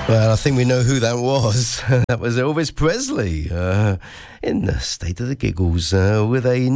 Well, I think we know who that was. That was Elvis Presley in the State of the Giggles with a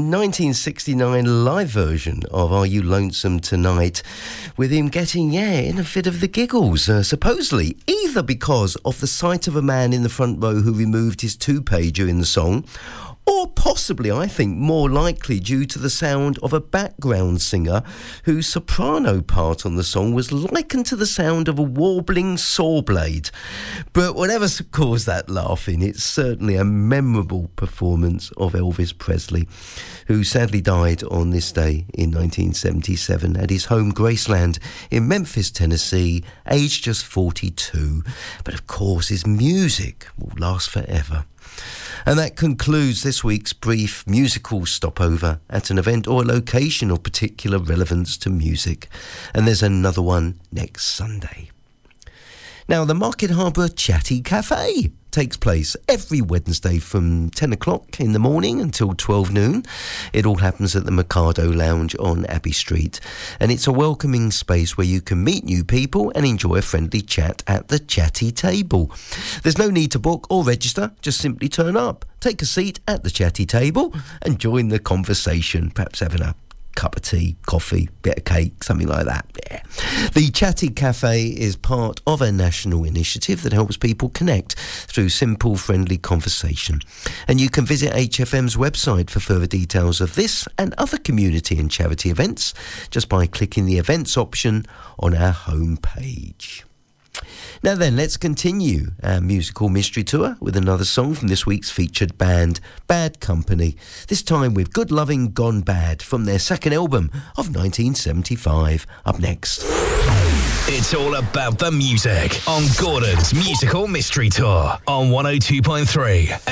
1969 live version of Are You Lonesome Tonight, with him getting, in a fit of the giggles, supposedly either because of the sight of a man in the front row who removed his toupee during the song, or possibly, I think, more likely due to the sound of a background singer whose soprano part on the song was likened to the sound of a warbling saw blade. But whatever caused that laughing, it's certainly a memorable performance of Elvis Presley, who sadly died on this day in 1977 at his home Graceland in Memphis, Tennessee, aged just 42. But of course, his music will last forever. And that concludes this week's brief musical stopover at an event or a location of particular relevance to music. And there's another one next Sunday. Now, the Market Harbour Chatty Cafe takes place every Wednesday from 10 o'clock in the morning until 12 noon. It all happens at the Mikado Lounge on Abbey Street. And it's a welcoming space where you can meet new people and enjoy a friendly chat at the chatty table. There's no need to book or register, just simply turn up, take a seat at the chatty table and join the conversation, perhaps having a cup of tea, coffee, bit of cake, something like that. Yeah. The Chatty Cafe is part of a national initiative that helps people connect through simple, friendly conversation. And you can visit HFM's website for further details of this and other community and charity events just by clicking the events option on our homepage. Now then, let's continue our musical mystery tour with another song from this week's featured band, Bad Company, this time with Good Loving Gone Bad from their second album of 1975. Up next. It's all about the music on Gordon's Musical Mystery Tour on 102.3